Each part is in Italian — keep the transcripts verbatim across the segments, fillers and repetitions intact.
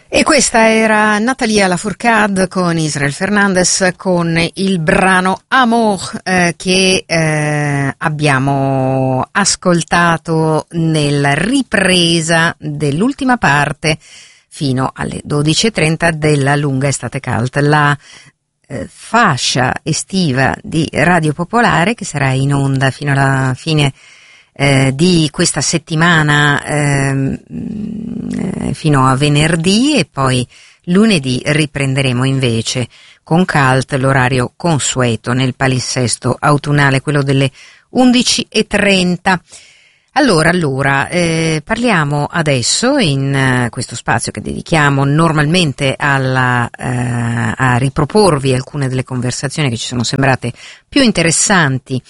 E questa era Natalia Lafourcade con Israel Fernandez con il brano Amour eh, che eh, abbiamo ascoltato nella ripresa dell'ultima parte fino alle dodici e trenta della lunga estate cult, la eh, fascia estiva di Radio Popolare che sarà in onda fino alla fine Eh, di questa settimana eh, fino a venerdì, e poi lunedì riprenderemo invece con Cult l'orario consueto nel palinsesto autunnale, quello delle undici e trenta. Allora, allora eh, parliamo adesso in uh, questo spazio che dedichiamo normalmente alla, uh, a riproporvi alcune delle conversazioni che ci sono sembrate più interessanti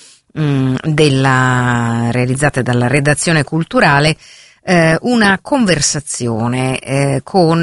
della realizzate dalla redazione culturale, eh, una conversazione eh, con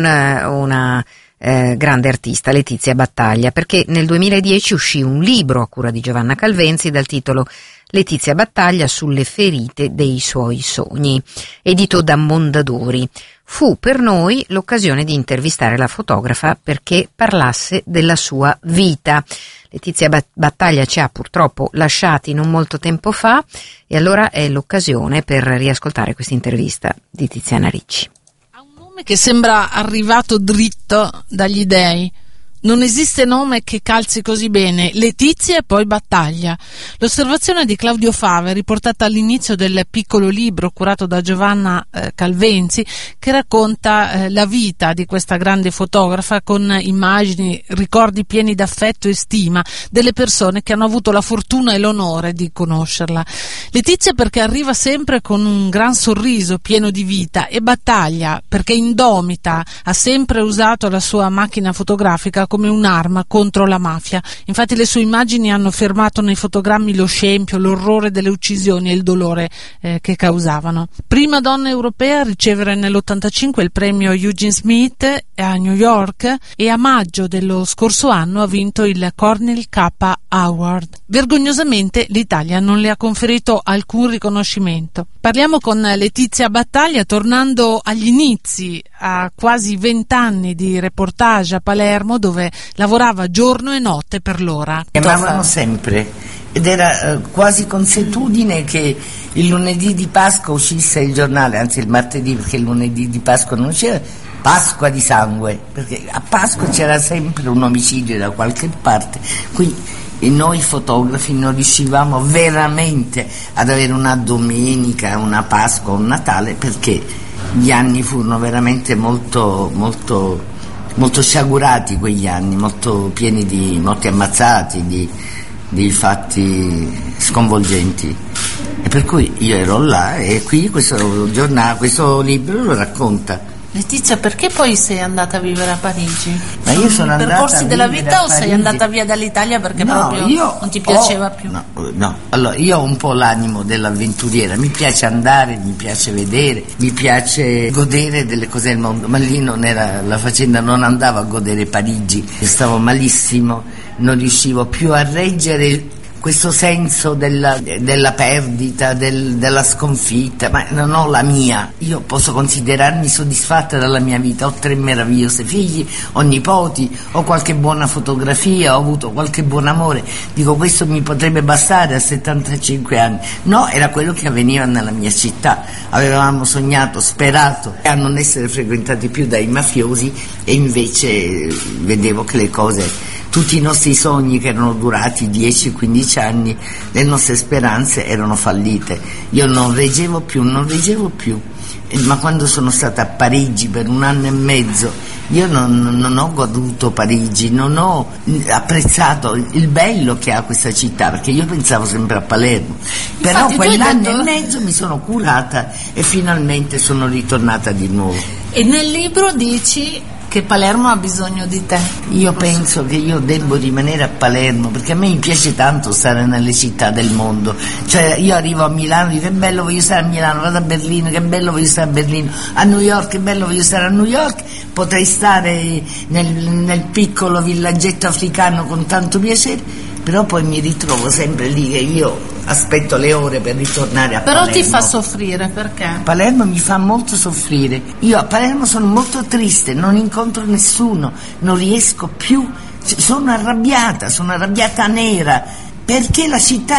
una eh, grande artista, Letizia Battaglia, perché nel duemiladieci uscì un libro a cura di Giovanna Calvenzi dal titolo Letizia Battaglia sulle ferite dei suoi sogni, edito da Mondadori. Fu per noi l'occasione di intervistare la fotografa perché parlasse della sua vita. Letizia Battaglia ci ha purtroppo lasciati non molto tempo fa, e allora è l'occasione per riascoltare questa intervista di Tiziana Ricci. Ha un nome che sembra arrivato dritto dagli dei. Non esiste nome che calzi così bene, Letizia e poi Battaglia. L'osservazione di Claudio Fava, riportata all'inizio del piccolo libro curato da Giovanna eh, Calvenzi, che racconta eh, la vita di questa grande fotografa con immagini, ricordi pieni d'affetto e stima delle persone che hanno avuto la fortuna e l'onore di conoscerla. Letizia perché arriva sempre con un gran sorriso pieno di vita, e Battaglia perché indomita, ha sempre usato la sua macchina fotografica come un'arma contro la mafia. Infatti le sue immagini hanno fermato nei fotogrammi lo scempio, l'orrore delle uccisioni e il dolore eh, che causavano. Prima donna europea a ricevere nell'ottantacinque il premio Eugene Smith a New York, e a maggio dello scorso anno ha vinto il Cornell K Award. Vergognosamente l'Italia non le ha conferito alcun riconoscimento. Parliamo con Letizia Battaglia tornando agli inizi, a quasi vent'anni di reportage a Palermo, dove lavorava giorno e notte per l'ora. Chiamavano sempre, ed era eh, quasi consuetudine che il lunedì di Pasqua uscisse il giornale, anzi il martedì, perché il lunedì di Pasqua non c'era, Pasqua di sangue, perché a Pasqua c'era sempre un omicidio da qualche parte. Qui e noi fotografi non riuscivamo veramente ad avere una domenica, una Pasqua, un Natale, perché gli anni furono veramente molto molto molto sciagurati, quegli anni, molto pieni di morti ammazzati, di, di fatti sconvolgenti, e per cui io ero là, e qui questo giornale, questo libro lo racconta. Letizia, perché poi sei andata a vivere a Parigi? Ma io sono andata percorsi della vita, o sei Parigi. andata via dall'Italia perché no, proprio io non ti piaceva ho, più? No, no, allora io ho un po' l'animo dell'avventuriera, mi piace andare, mi piace vedere, mi piace godere delle cose del mondo, ma lì non era la faccenda, non andavo a godere Parigi, stavo malissimo, non riuscivo più a reggere questo senso della, della perdita, del, della sconfitta, ma non ho la mia. Io posso considerarmi soddisfatta dalla mia vita, ho tre meravigliose figli, ho nipoti, ho qualche buona fotografia, ho avuto qualche buon amore, dico questo mi potrebbe bastare a settantacinque anni. No, era quello che avveniva nella mia città, avevamo sognato, sperato a non essere frequentati più dai mafiosi, e invece vedevo che le cose, tutti i nostri sogni che erano durati dieci quindici anni, le nostre speranze erano fallite. Io non reggevo più, non reggevo più. Ma quando sono stata a Parigi per un anno e mezzo, io non, non ho goduto Parigi, non ho apprezzato il bello che ha questa città, perché io pensavo sempre a Palermo. Però Infatti, quell'anno detto... e mezzo mi sono curata e finalmente sono ritornata di nuovo. E nel libro dici che Palermo ha bisogno di te. Io penso che io devo rimanere a Palermo, perché a me mi piace tanto stare nelle città del mondo. Cioè io arrivo a Milano e dico che bello voglio stare a Milano, vado a Berlino, che bello voglio stare a Berlino, a New York, che bello voglio stare a New York, potrei stare nel, nel piccolo villaggetto africano con tanto piacere. però poi mi ritrovo sempre lì che io aspetto le ore per ritornare a Però Palermo. ti fa soffrire, perché? Palermo mi fa molto soffrire. Io a Palermo sono molto triste, non incontro nessuno, non riesco più, sono arrabbiata, sono arrabbiata nera. Perché la città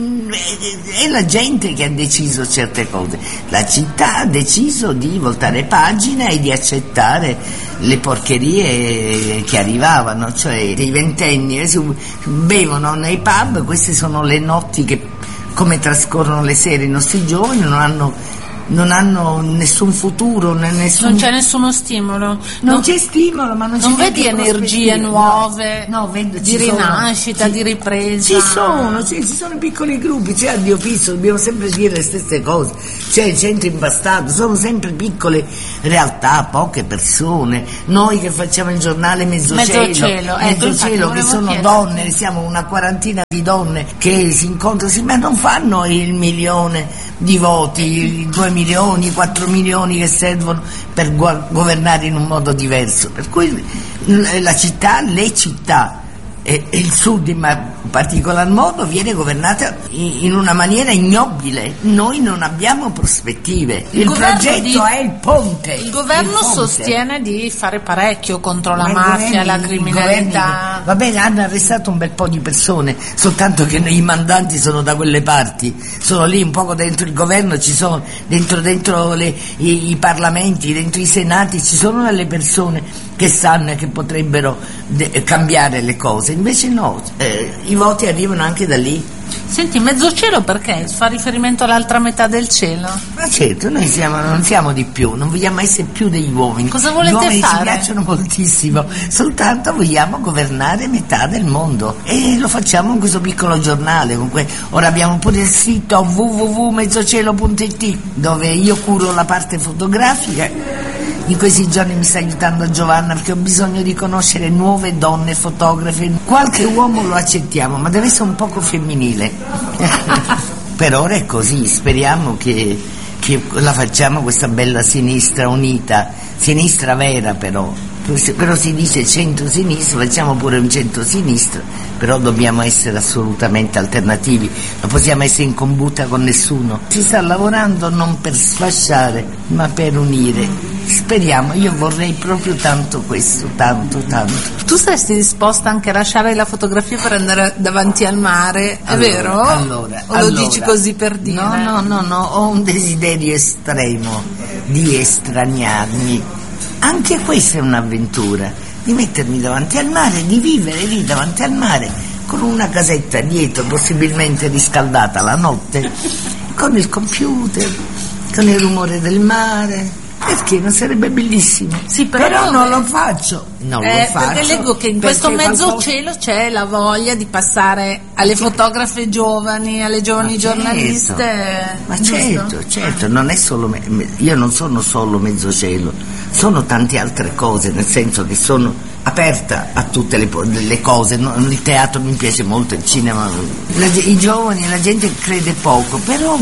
è la gente che ha deciso certe cose. La città ha deciso di voltare pagina e di accettare le porcherie che arrivavano, cioè dei ventenni eh, bevono nei pub. Queste sono le notti che, come trascorrono le sere i nostri giovani, non hanno non hanno nessun futuro, nessun... non c'è nessuno stimolo, non, non c'è stimolo, ma non, non c'è vedi energie nuove, no, no, vedo, di rinascita, sono, di ripresa. Ci sono, ci, ci sono piccoli gruppi, c'è a Dio Pizzo, dobbiamo sempre dire le stesse cose, c'è il centro impastato, sono sempre piccole realtà, poche persone. Noi che facciamo il giornale Mezzo Cielo, Mezzo Cielo, ecco, Mezzo Cielo che sono chiedere. donne, siamo una quarantina di donne che si incontrano, sì, ma non fanno il milione di voti, i due milioni, quattro milioni che servono per gu- governare in un modo diverso. Per cui la città, le città e, e il sud in particolar modo viene governata in, in una maniera ignobile. Noi non abbiamo prospettive. Il, il progetto di, è il ponte. Il governo il ponte. sostiene di fare parecchio contro la ma mafia e la governi, criminalità. Va bene, hanno arrestato un bel po' di persone, soltanto che i mandanti sono da quelle parti, sono lì un poco dentro il governo, ci sono dentro, dentro le, i, i parlamenti, dentro i senati, ci sono delle persone che sanno e che potrebbero de- cambiare le cose, invece no, eh, i voti arrivano anche da lì. Senti, Mezzo Cielo perché? Fa riferimento all'altra metà del cielo? Ma certo, noi siamo, non siamo di più, non vogliamo essere più degli uomini. Cosa volete Gli uomini fare? Ci piacciono moltissimo, soltanto vogliamo governare metà del mondo e lo facciamo in questo piccolo giornale. Comunque, ora abbiamo pure il sito w w w punto mezzocielo punto i t dove io curo la parte fotografica. In questi giorni mi sta aiutando Giovanna perché ho bisogno di conoscere nuove donne fotografe. Qualche uomo lo accettiamo, ma deve essere un poco femminile. Per ora è così, speriamo che, che la facciamo questa bella sinistra unita, sinistra vera però. Però si dice centro-sinistra, facciamo pure un centro-sinistra, però dobbiamo essere assolutamente alternativi, non possiamo essere in combutta con nessuno. Si sta lavorando non per sfasciare, ma per unire. Speriamo, io vorrei proprio tanto questo, tanto, tanto. Tu saresti disposta anche a lasciare la fotografia per andare davanti al mare, è allora, vero? Allora, o lo allora, dici così per dire? No, no, no, no, ho un desiderio estremo di estraniarmi. Anche questa è un'avventura, di mettermi davanti al mare, di vivere lì davanti al mare, con una casetta dietro, possibilmente riscaldata la notte, con il computer, con il rumore del mare. Perché non sarebbe bellissimo? Sì, però, però non dove... lo faccio. Non eh, lo faccio. Perché leggo che in questo mezzo qualcosa... cielo c'è la voglia di passare alle fotografe giovani, alle giovani ma giornaliste. Certo. Ma giusto? certo, certo, non è solo me... io non sono solo mezzo cielo, sono tante altre cose, nel senso che sono aperta a tutte le, le cose. No, il teatro mi piace molto, il cinema, la, i giovani, la gente crede poco, però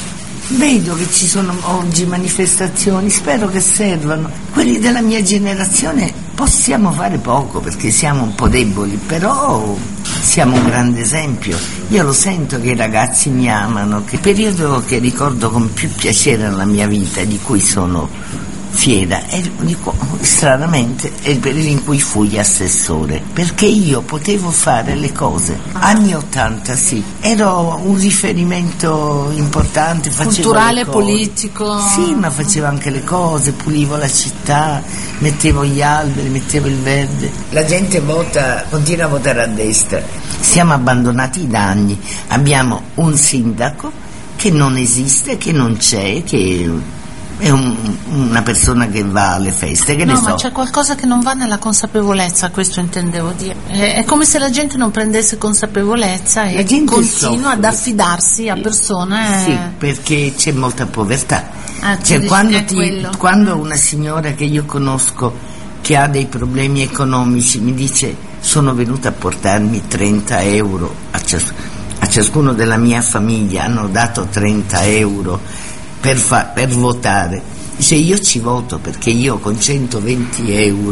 vedo che ci sono oggi manifestazioni, spero che servano. Quelli della mia generazione possiamo fare poco perché siamo un po' deboli, però siamo un grande esempio. Io lo sento che i ragazzi mi amano, che il periodo che ricordo con più piacere nella mia vita, di cui sono fiera, è, dico, stranamente è il periodo in cui fui assessore, perché io potevo fare le cose. Anni ottanta, sì, ero un riferimento importante, culturale, politico. Sì, ma facevo anche le cose, pulivo la città, mettevo gli alberi, mettevo il verde. La gente vota, continua a votare a destra. Siamo abbandonati da anni, abbiamo un sindaco che non esiste, che non c'è, che è un, una persona che va alle feste, che no, ne so. ma c'è qualcosa che non va nella consapevolezza, questo intendevo dire. È, è come se la gente non prendesse consapevolezza e continua soffre. ad affidarsi a persone. Sì, perché c'è molta povertà. Ah, cioè, quando, ti, quando una signora che io conosco che ha dei problemi economici mi dice sono venuta a portarmi trenta euro a, cias- a ciascuno della mia famiglia, hanno dato trenta euro Per, fa, per votare, dice io ci voto perché io con centoventi euro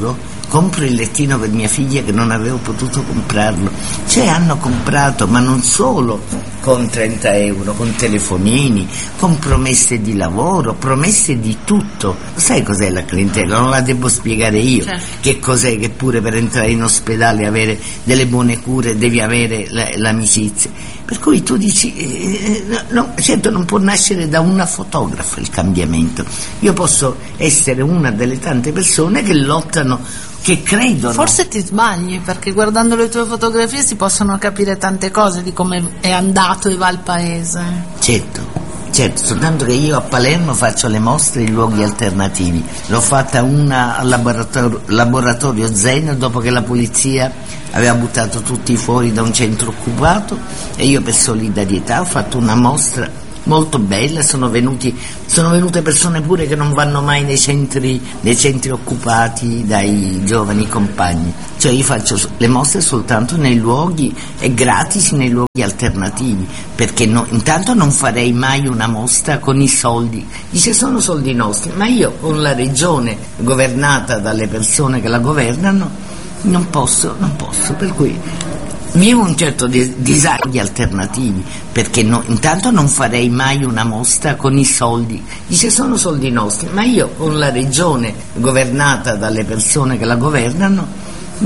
compro il lettino per mia figlia che non avevo potuto comprarlo. Cioè hanno comprato, ma non solo con trenta euro, con telefonini, con promesse di lavoro, promesse di tutto. Sai cos'è la clientela? Non la devo spiegare io. Certo. Che cos'è che pure per entrare in ospedale e avere delle buone cure devi avere la, l'amicizia. Per cui tu dici, eh, no, certo non può nascere da una fotografa il cambiamento. Io posso essere una delle tante persone che lottano, che credono. Forse ti sbagli, perché guardando le tue fotografie si possono capire tante cose di come è andato e va il paese. Certo. Certo, soltanto che io a Palermo faccio le mostre in luoghi alternativi. L'ho fatta una al laboratorio, laboratorio Zen, dopo che la polizia aveva buttato tutti fuori da un centro occupato, e io per solidarietà ho fatto una mostra molto bella. Sono venuti, sono venute persone pure che non vanno mai nei centri, nei centri occupati dai giovani compagni. Cioè io faccio le mostre soltanto nei luoghi, e gratis nei luoghi alternativi, perché no, intanto non farei mai una mostra con i soldi. Dice sono soldi nostri, ma io con la regione governata dalle persone che la governano non posso, non posso, per cui vivo un certo disagi alternativi, perché no, intanto non farei mai una mostra con i soldi. Dice sono soldi nostri, ma io con la regione governata dalle persone che la governano